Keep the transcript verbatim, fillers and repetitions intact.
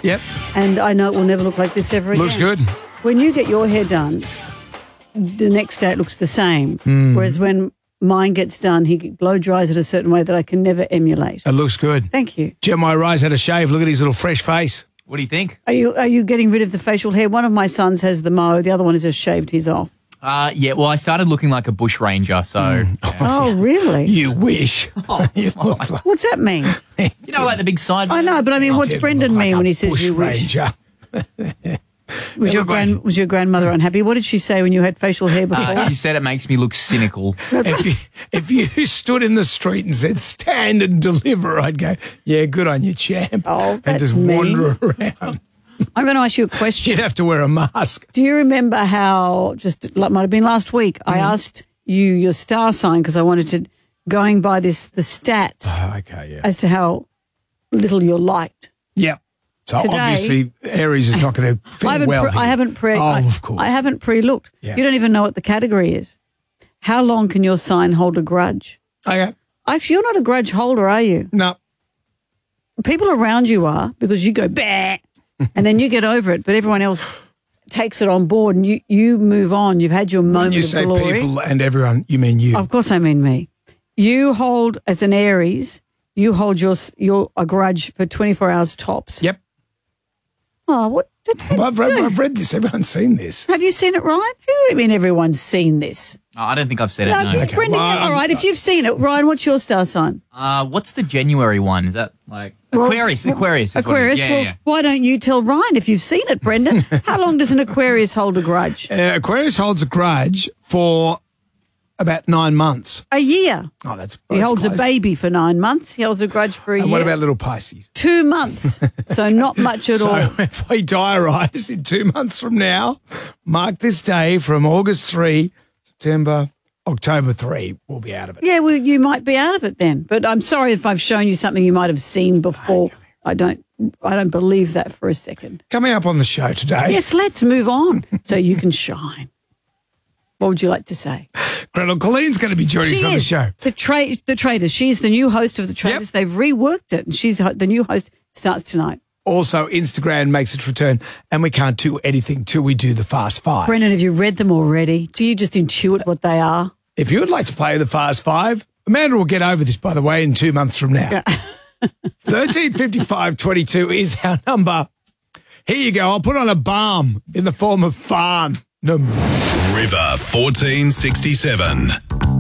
Yep. And I know it will never look like this ever again. Looks good. When you get your hair done, the next day it looks the same. Mm. Whereas when mine gets done, he blow dries it a certain way that I can never emulate. It looks good. Thank you. Jeremiah Rise had a shave. Look at his little fresh face. What do you think? Are you are you getting rid of the facial hair? One of my sons has the mow. The other one has just shaved his off. Uh, yeah, well, I started looking like a bush ranger, so... Mm. Yeah. Oh, really? You wish. Oh, You look like What's that mean? you know, like the big side... I know, but I mean, what's Didn't Brendan look like mean a when he says bush you wish? ranger. Was your look like- grand was your grandmother unhappy? What did she say when you had facial hair before? Uh, she said it makes me look cynical. If you, if you stood in the street and said, stand and deliver, I'd go, yeah, good on you, champ. Oh, and that's just mean. wander around. I'm going to ask you a question. You'd have to wear a mask. Do you remember how, just like might have been last week, I asked you your star sign because I wanted to, going by this, the stats Oh, okay, yeah. as to how little you're liked. Yeah. So Today- obviously Aries is not going to I feel haven't, well pre- here. I haven't pre. Oh, I, of course. I haven't pre-looked. Yeah. You don't even know what the category is. How long can your sign hold a grudge? Okay. Actually, you're not a grudge holder, are you? No. People around you are because you go bah, and then you get over it, but everyone else takes it on board and you, you move on. You've had your moment When you of say glory. people and everyone, you mean you. Of course, I mean me. You hold as an Aries. You hold your your a grudge for twenty-four hours tops. Yep. Oh, what? Well, I've, read, I've read this. Everyone's seen this. Have you seen it, Ryan? Who do you mean everyone's seen this? Oh, I don't think I've said it, No, no. Okay, Brendan, well, yeah, all I'm- right. If you've seen it, Ryan, what's your star sign? Uh, what's the January one? Is that like... Well, Aquarius. Aquarius. Is what it is. Aquarius. Yeah, well, yeah, why don't you tell Ryan if you've seen it, Brendan? How long does an Aquarius hold a grudge? Uh, Aquarius holds a grudge for about nine months. A year. Oh, that's He that's holds a close. baby for nine months. He holds a grudge for a And year. what about little Pisces? Two months. So not much at So all. if we diarise in two months from now, mark this day from August third, September, October third, we'll be out of it. Yeah, well, you might be out of it then. But I'm sorry if I've shown you something you might have seen before. I don't I don't believe that for a second. Coming up on the show today, Yes, let's move on so you can shine. What would you like to say? Gretel Colleen's going to be joining us on the show. The, tra- the Traders. She's the new host of The Traders. Yep. They've reworked it, and she's ho- the new host starts tonight. Also, Instagram makes its return, and we can't do anything till we do the Fast Five. Brendan, have you read them already? Do you just intuit what they are? If you would like to play the Fast Five, Amanda will get over this, by the way, in two months from now. thirteen fifty-five twenty-two is our number. Here you go. I'll put on a balm in the form of farm. No. River fourteen sixty-seven.